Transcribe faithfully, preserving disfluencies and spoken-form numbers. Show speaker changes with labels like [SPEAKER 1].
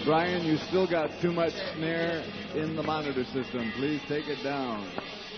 [SPEAKER 1] Brian, you still got too much snare in the monitor system. Please take it down.